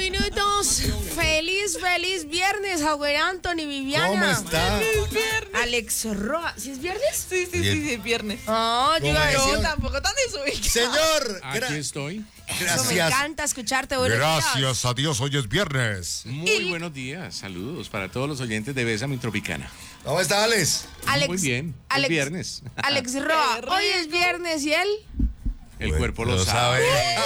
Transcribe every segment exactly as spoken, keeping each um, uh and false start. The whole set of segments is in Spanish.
minutos. Feliz, feliz viernes, Howard Anthony, Viviana. ¿Cómo está? Feliz viernes. Alex Roa. ¿Sí es viernes? Sí, sí, sí, sí, es viernes. Oh, yo iba a decir. No, tampoco tan desubicado. Señor, Aquí gra- estoy. Eso, me gracias. encanta escucharte. Buenos días. Gracias a Dios, hoy es viernes. Muy buenos días. Saludos para todos los oyentes de Bésame Tropicana. ¿Cómo está, Alex? Alex, Muy bien. Alex, es viernes. Alex Roa. Hoy es viernes y él. El Bueno, cuerpo lo, sabe.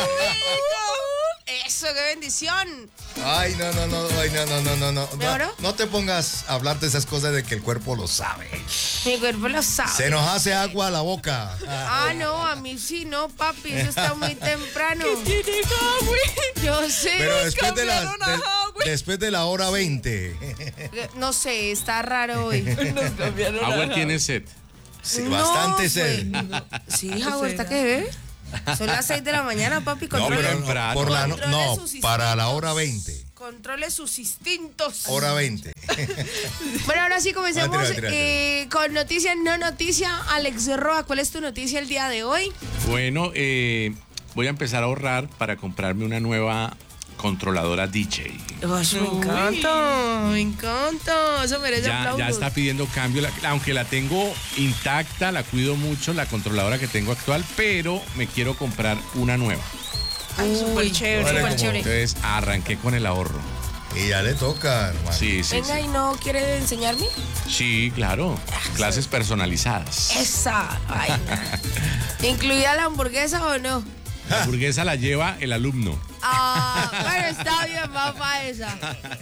Eso, qué bendición. Ay, no, no, no, ay, no, no, no, no, no. ¿Me No, oro? no te pongas a hablar de esas cosas de que el cuerpo lo sabe. Mi cuerpo lo sabe. Se nos hace agua a la boca. Ah, no, a mí sí, no, papi. Eso está muy temprano. ¿Qué tiene Howie? Yo sé. Pero después de, la, cambiaron a de- Howard. después de la hora veinte. No sé, está raro hoy. Nos cambiaron a Howard Howard. tiene sed. Sí, No, bastante pues, sed. no. Sí, Howard, ¿está qué ve? Son las seis de la mañana, papi. No, Controle, pero temprano. por la no, controle no, sus para la instintos. hora veinte. Controle sus instintos. Hora veinte. Bueno, ahora sí comencemos Ah, tira, tira, tira. eh, con noticia, no noticia. Alex Roa, ¿cuál es tu noticia el día de hoy? Bueno, eh, voy a empezar a ahorrar para comprarme una nueva controladora D J. me encanta, me encanta. Eso merece Ya, aplausos. ya está pidiendo cambio, la- aunque la tengo intacta, la cuido mucho, la controladora que tengo actual, pero me quiero comprar una nueva. Ay, súper Uy, chévere, vale, súper como- chévere. Entonces arranqué con el ahorro. Y ya le toca, hermano. Sí, sí, Venga, sí. ¿y no quiere enseñarme? Sí, claro. Clases personalizadas. Esa vaina. ¿Incluida la hamburguesa o no? La hamburguesa la lleva el alumno. Ah, bueno, está bien, papá, esa.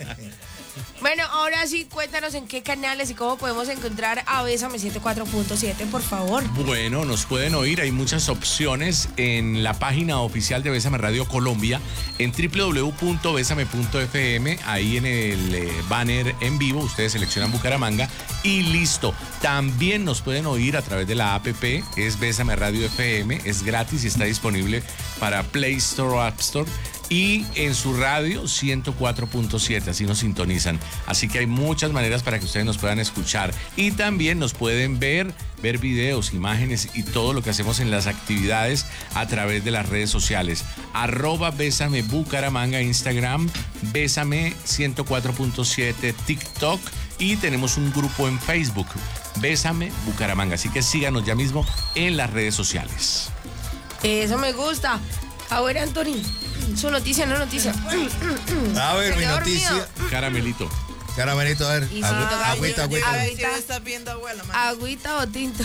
Bueno, ahora sí, cuéntanos en qué canales y cómo podemos encontrar a Bésame ciento cuatro punto siete, por favor. Bueno, nos pueden oír, hay muchas opciones en la página oficial de Bésame Radio Colombia, en w w w punto besame punto f m, ahí en el eh, banner en vivo, ustedes seleccionan Bucaramanga y listo. También nos pueden oír a través de la app, es Bésame Radio F M, es gratis y está disponible para Play Store o App Store. Y en su radio ciento cuatro punto siete, así nos sintonizan. Así que hay muchas maneras para que ustedes nos puedan escuchar. Y también nos pueden ver, ver videos, imágenes y todo lo que hacemos en las actividades a través de las redes sociales. Arroba Bésame Bucaramanga, Instagram, Bésame ciento cuatro punto siete, TikTok. Y tenemos un grupo en Facebook, Bésame Bucaramanga. Así que síganos ya mismo en las redes sociales. Eso me gusta. Howard Anthony, su noticia, no noticia. A ver, Se mi quedó noticia. dormido. Caramelito. Caramelito, a ver. Y sí, agü- toca- Agüita, agüita. Agüita. Ay, si no estás viendo, abuela, man. Agüita o tinto.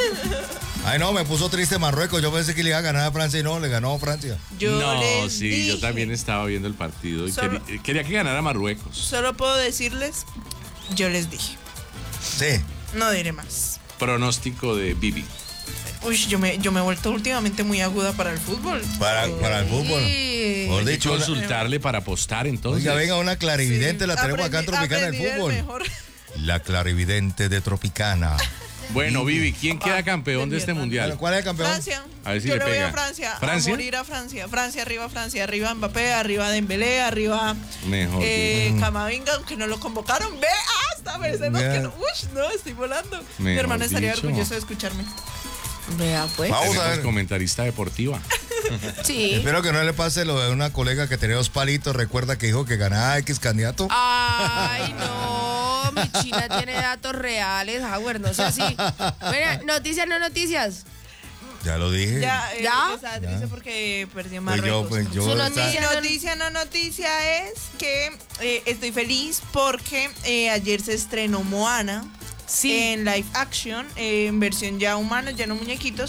Ay, no, me puso triste Marruecos. Yo pensé que le iba a ganar a Francia y no, le ganó a Francia. Yo no, les sí, dije, yo también estaba viendo el partido y Solo- quería, quería que ganara Marruecos. Solo puedo decirles, yo les dije. Sí. No diré más. Pronóstico de Bibi. Uy, yo me, yo me he vuelto últimamente muy aguda para el fútbol. Para, para el fútbol. Sí. Mejor Hay que dicho, una- consultarle para apostar entonces. oiga, venga, una clarividente la tenemos acá en Aprendí- Tropicana del aprendí del fútbol. mejor. La clarividente de Tropicana. Bueno, Vivi, ¿quién queda campeón de de este mi hermano. mundial? ¿Cuál es el campeón? Francia. A ver si yo le le voy pega. a Francia. ¿Francia? A morir a Francia. Francia, arriba Francia. Arriba Mbappé, arriba Dembélé, arriba Mejor. eh, Camavinga, aunque no lo convocaron. Ve, hasta merecemos Vea. que no. Uy, no, estoy volando. Mi Mejor hermano estaría dicho. orgulloso de escucharme. Vea, pues. Vamos a Tenemos ver. comentarista deportiva. Sí. Espero que no le pase lo de una colega que tenía dos palitos. Recuerda que dijo que ganaba X candidato. Ay, no, mi China tiene datos reales, Howard, no sé así. Bueno, noticias, no noticias. Ya lo dije. Ya, eh, ¿Ya? estaba triste porque perdió Pues Marruecos. yo, pues yo. Su esta- noticia. Mi noticia, no noticia es que eh, estoy feliz porque eh, ayer se estrenó Moana Sí. en live action, eh, en versión ya humana, ya no muñequitos.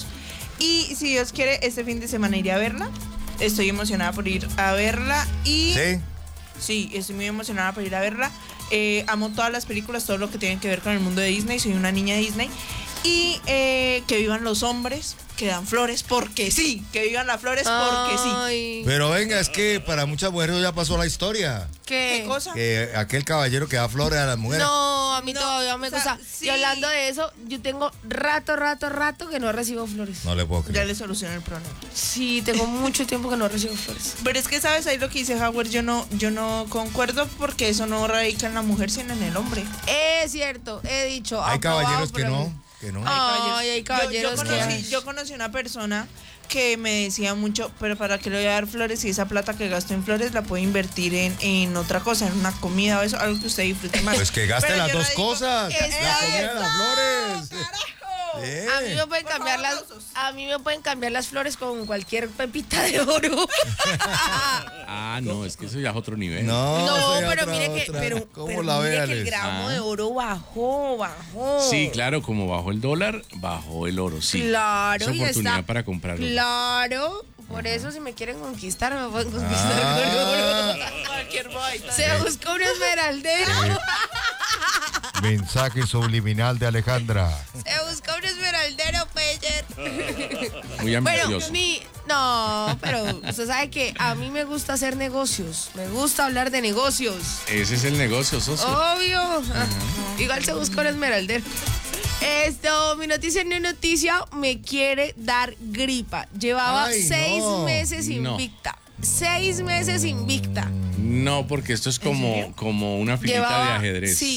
Y si Dios quiere, este fin de semana iré a verla. Estoy emocionada por ir a verla y... Sí. Sí, estoy muy emocionada por ir a verla. Eh, amo todas las películas, todo lo que tiene que ver con el mundo de Disney. Soy una niña de Disney. Y eh, que vivan los hombres, que dan flores porque sí. Que vivan las flores porque sí. Ay, Pero venga, es que para muchas mujeres ya pasó la historia. ¿qué? ¿Qué cosa? Que aquel caballero que da flores a las mujeres. No, a mí No, todavía me o sea, gusta. sí. Y hablando de eso, yo tengo rato, rato, rato que no recibo flores. No le puedo Ya creer. le solucioné el problema. Sí, tengo mucho tiempo que no recibo flores. Pero es que, ¿sabes? Ahí lo que dice Howard, yo no, yo no concuerdo porque eso no radica en la mujer, sino en el hombre. Es cierto, he dicho. Hay aprobado caballeros que por no. mí. Que no. Ay, hay Yo- caballeros yo, que... conocí, yo conocí una persona que me decía mucho, pero ¿para qué le voy a dar flores si esa plata que gasto en flores la puedo invertir en, en otra cosa, en una comida o eso, algo que usted disfrute más? Pues que gaste Pero las yo dos no digo, cosas. La "Está comida bien, de las flores. carajo". Eh. A mí me pueden Por cambiar favor, las aplausos. a mí me pueden cambiar las flores con cualquier pepita de oro. Ah, no, es que eso ya es otro nivel. No, No, eso ya pero otra, mire que otra. pero, ¿Cómo pero la mire ve, que el Alex? gramo Ah. de oro bajó, bajó. Sí, claro, como bajó el dólar, bajó el oro, sí. Claro, es y oportunidad está para comprarlo. Claro, por eso si me quieren conquistar me pueden conquistar Ah. con oro. Cualquier bobadita. Se buscó un esmeraldero. Mensaje subliminal de Alejandra. Se buscó un esmeraldero, Peyer. Muy Bueno, ambicioso. mi. No, pero usted sabe que a mí me gusta hacer negocios. Me gusta hablar de negocios. Ese es el negocio, socio. Obvio. Ah, igual se busca un esmeraldero. Esto, mi noticia no es noticia, me quiere dar gripa. Llevaba Ay, seis no. meses No. invicta. Seis meses invicta. No, porque esto es como, como una filita de Llevaba, ajedrez. sí,